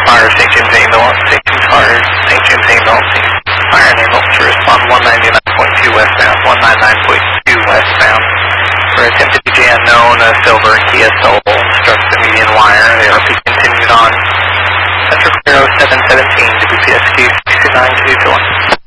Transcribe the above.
Fire St. James Ambulance, St. James Ambulance, Fire and Ambulance to respond 199.2 westbound, 199.2 westbound. For attempted DJ unknown, a silver Kia Soul struck the median wire. The RP continued on Central Clear 0717 to BPSQ 629 to